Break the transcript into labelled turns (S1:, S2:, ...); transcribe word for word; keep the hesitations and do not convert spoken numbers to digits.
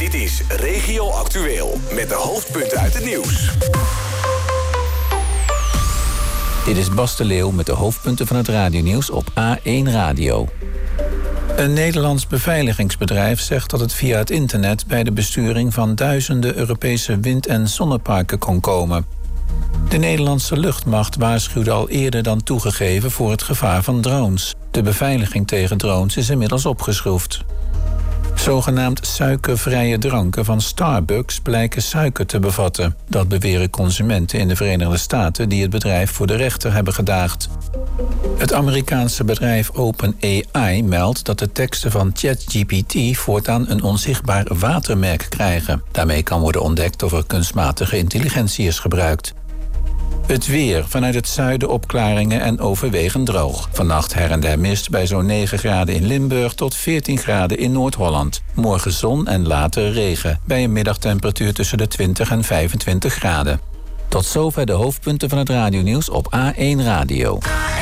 S1: Dit is Regio Actueel met de hoofdpunten uit het nieuws.
S2: Dit is Bas de Leeuw met de hoofdpunten van het radionieuws op A één Radio. Een Nederlands beveiligingsbedrijf zegt dat het via het internet bij de besturing van duizenden Europese wind- en zonneparken kon komen. De Nederlandse luchtmacht waarschuwde al eerder dan toegegeven voor het gevaar van drones. De beveiliging tegen drones is inmiddels opgeschroefd. Zogenaamd suikervrije dranken van Starbucks blijken suiker te bevatten. Dat beweren consumenten in de Verenigde Staten die het bedrijf voor de rechter hebben gedaagd. Het Amerikaanse bedrijf OpenAI meldt dat de teksten van ChatGPT voortaan een onzichtbaar watermerk krijgen. Daarmee kan worden ontdekt of er kunstmatige intelligentie is gebruikt. Het weer. Vanuit het zuiden opklaringen en overwegend droog. Vannacht her en der mist bij zo'n negen graden in Limburg tot veertien graden in Noord-Holland. Morgen zon en later regen. Bij een middagtemperatuur tussen de twintig en vijfentwintig graden. Tot zover de hoofdpunten van het radionieuws op A één Radio.